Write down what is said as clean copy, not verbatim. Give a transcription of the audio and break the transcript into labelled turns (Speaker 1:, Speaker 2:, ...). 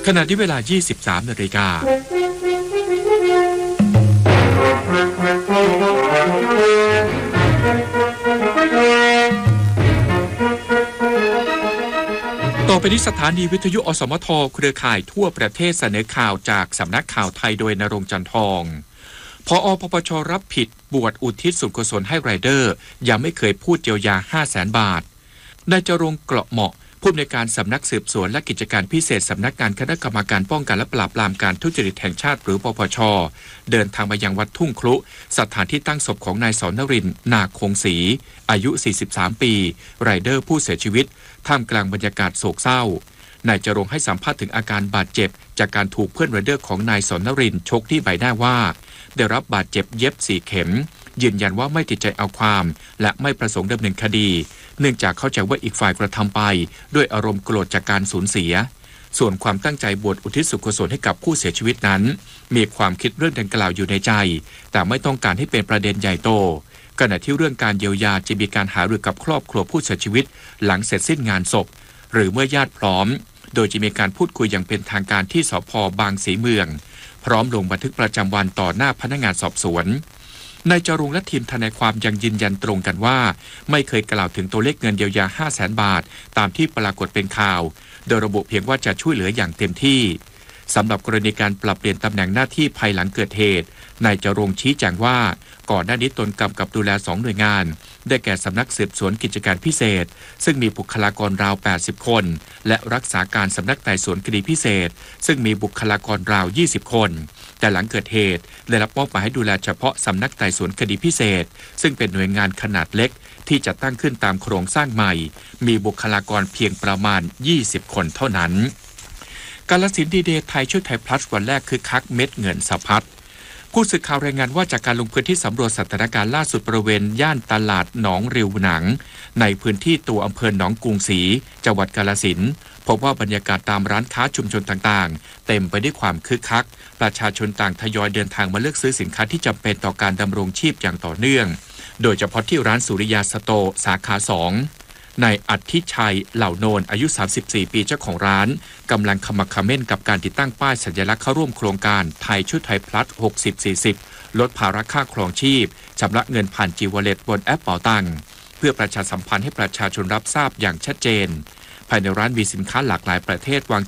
Speaker 1: ขณะที่เวลา 23 นาฬิกาต่อไปนี้สถานีวิทยุอสมทเครือข่ายทั่วประเทศเสนอข่าวจากสำนักข่าวไทยโดยณรงค์ จันทองผอ.ปปช.รับผิดบวชอุทิศส่วนกุศลให้ไรเดอร์ยังไม่เคยพูดเยียวยา 500,000 บาทนายจรงค์ เกราะเหมาะผู้อำนวยการสำนักสืบสวนและกิจการพิเศษสำนักงานคณะกรรมการป้องกันและปราบปรามการทุจริตแห่งชาติหรือปปช.เดินทางมายังวัดทุ่งครุสถานที่ตั้งศพของนายสอนนรินทร์ นาคงศรีอายุ 43 ปีไรเดอร์ผู้เสียชีวิตท่ามกลางบรรยากาศโศกเศร้านายจรงค์ให้สัมภาษณ์ถึงอาการบาดเจ็บจากการถูกเพื่อนไรเดอร์ของนายสอนนรินทร์ชกที่ใบหน้าว่าได้รับบาดเจ็บเย็บ4 เข็มยืนยันว่าไม่ติดใจเอาความและไม่ประสงค์ดำเนินคดีเนื่องจากเข้าใจว่าอีกฝ่ายกระทำไปด้วยอารมณ์โกรธจากการสูญเสียส่วนความตั้งใจบวชอุทิศส่วนกุศลให้กับผู้เสียชีวิตนั้นมีความคิดเรื่องดังกล่าวอยู่ในใจแต่ไม่ต้องการให้เป็นประเด็นใหญ่โตขณะที่เรื่องการเยียวยาจะมีการหารือกับครอบครัวผู้เสียชีวิตหลังเสร็จสิ้นงานศพหรือเมื่อญาติพร้อมโดยจะมีการพูดคุยอย่างเป็นทางการที่สภ.บางสีเมืองพร้อมลงบันทึกประจำวันต่อหน้าพนักงานสอบสวนนายจรงค์และทีมทนายความยังยืนยันตรงกันว่าไม่เคยกล่าวถึงตัวเลขเงินเยียวยา 500,000 บาทตามที่ปรากฏเป็นข่าวโดยระบุเพียงว่าจะช่วยเหลืออย่างเต็มที่สำหรับกรณีการปรับเปลี่ยนตำแหน่งหน้าที่ภายหลังเกิดเหตุนายจรงค์ชี้แจงว่าก่อนหน้านี้ตนกำกับดูแล2 หน่วยงานได้แก่สำนักสืบสวนกิจการพิเศษซึ่งมีบุคลากรราว80 คนและรักษาการสำนักไต่สวนคดีพิเศษซึ่งมีบุคลากรราว20 คนแต่หลังเกิดเหตุได้รับมอบหมายให้ดูแลเฉพาะสำนักไต่สวนคดีพิเศษซึ่งเป็นหน่วยงานขนาดเล็กที่จะตั้งขึ้นตามโครงสร้างใหม่มีบุคลากรเพียงประมาณ20 คนเท่านั้นกาฬสินธุ์ดีเดย์ไทยช่วยไทยพลัสวันแรกคือคักเม็ดเงินสะพัดผู้สื่อข่าวรายงานว่าจากการลงพื้นที่สำรวจสถานการณ์ล่าสุดบริเวณย่านตลาดหนองริวหนังในพื้นที่ตัวอำเภอหนองกรุงศรีจังหวัดกาฬสินธุ์พบว่าบรรยากาศตามร้านค้าชุมชนต่างๆเต็มไปด้วยความคึกคักประชาชนต่างทยอยเดินทางมาเลือกซื้อสินค้าที่จำเป็นต่อการดำรงชีพอย่างต่อเนื่องโดยเฉพาะที่ร้านสุริยาสโตร์สาขา 2นายอัทธิชัยเหล่าโนนอายุ34 ปีเจ้าของร้านกำลังขมักเขม้นกับการติดตั้งป้ายสัญลักษณ์เข้าร่วมโครงการไทยช่วยไทยพลัส 60-40 ลดภาระค่าครองชีพชำระเงินผ่านจีวอลเล็ตบนแอปเป๋าตังค์เพื่อประชาสัมพันธ์ให้ประชาชนรับทราบอย่างชัดเจนภายในร้านมีสินค้าหลากหลายประเภทวาง